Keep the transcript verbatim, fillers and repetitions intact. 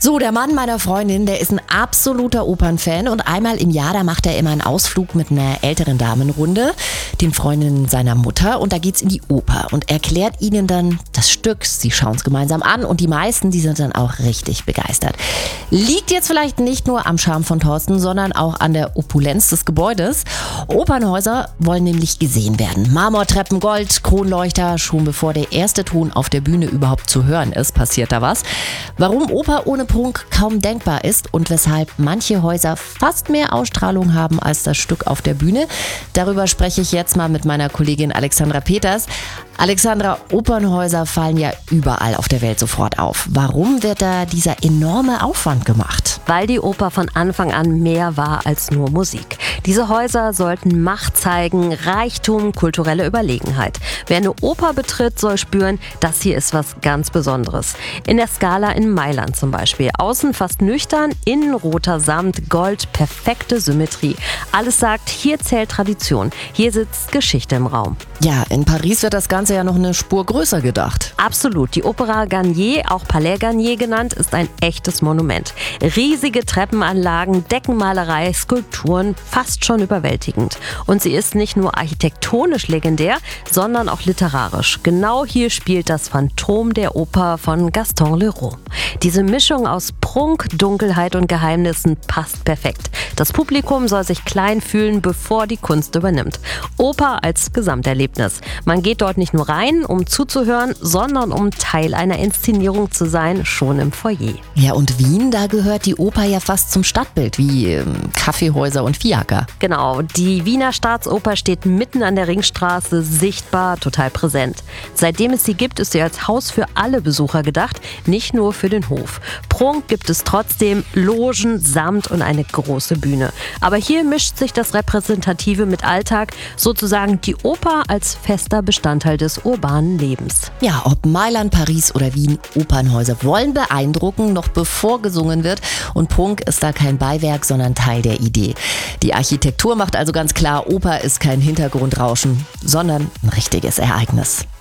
So, der Mann meiner Freundin, der ist ein absoluter Opernfan und einmal im Jahr, da macht er immer einen Ausflug mit einer älteren Damenrunde, den Freundinnen seiner Mutter, und da geht's in die Oper und erklärt ihnen dann das Stück. Sie schauen es gemeinsam an und die meisten, die sind dann auch richtig begeistert. Liegt jetzt vielleicht nicht nur am Charme von Thorsten, sondern auch an der Opulenz des Gebäudes. Opernhäuser wollen nämlich gesehen werden. Marmortreppen, Gold, Kronleuchter, schon bevor der erste Ton auf der Bühne überhaupt zu hören ist, passiert da was. Warum Oper ohne Prunk kaum denkbar ist und weshalb manche Häuser fast mehr Ausstrahlung haben als das Stück auf der Bühne, darüber spreche ich jetzt mal mit meiner Kollegin Alexandra Peters. Alexandra, Opernhäuser fallen ja überall auf der Welt sofort auf. Warum wird da dieser enorme Aufwand gemacht? Weil die Oper von Anfang an mehr war als nur Musik. Diese Häuser sollten Macht zeigen, Reichtum, kulturelle Überlegenheit. Wer eine Oper betritt, soll spüren, das hier ist was ganz Besonderes. In der Scala in Mailand zum Beispiel. Außen fast nüchtern, innen roter Samt, Gold, perfekte Symmetrie. Alles sagt, hier zählt Tradition, hier sitzt Geschichte im Raum. Ja, in Paris wird das Ganze ja noch eine Spur größer gedacht. Absolut. Die Opera Garnier, auch Palais Garnier genannt, ist ein echtes Monument. Riesige Treppenanlagen, Deckenmalerei, Skulpturen, fast schon überwältigend. Und sie ist nicht nur architektonisch legendär, sondern auch literarisch. Genau hier spielt das Phantom der Oper von Gaston Leroux. Diese Mischung aus Prunk, Dunkelheit und Geheimnissen passt perfekt. Das Publikum soll sich klein fühlen, bevor die Kunst übernimmt. Oper als Gesamterlebnis. Man geht dort nicht nur rein, um zuzuhören, sondern um Teil einer Inszenierung zu sein, schon im Foyer. Ja, und Wien, da gehört die Oper ja fast zum Stadtbild, wie ähm, Kaffeehäuser und Fiaker. Genau, die Wiener Staatsoper steht mitten an der Ringstraße, sichtbar, total präsent. Seitdem es sie gibt, ist sie als Haus für alle Besucher gedacht, nicht nur für den Hof. Prunk gibt es trotzdem, Logen, Samt und eine große Bühne. Aber hier mischt sich das Repräsentative mit Alltag, sozusagen die Oper als fester Bestandteil des urbanen Lebens. Ja, ob Mailand, Paris oder Wien, Opernhäuser wollen beeindrucken, noch bevor gesungen wird. Und Prunk ist da kein Beiwerk, sondern Teil der Idee. Die Architektur macht also ganz klar, Oper ist kein Hintergrundrauschen, sondern ein richtiges Ereignis.